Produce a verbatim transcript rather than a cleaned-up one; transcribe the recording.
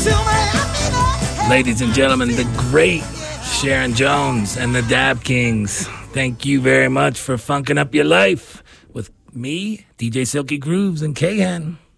Ladies and gentlemen, the great Sharon Jones and the Dab Kings. Thank you very much for funking up your life with me, D J Silky Grooves, and K-Hen.